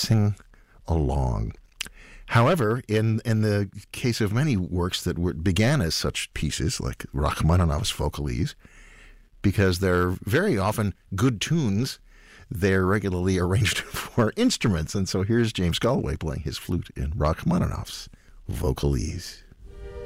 sing along. However, in the case of many works that began as such pieces, like Rachmaninoff's Vocalise, because they're very often good tunes, they're regularly arranged for instruments. And so here's James Galway playing his flute in Rachmaninoff's Vocalise.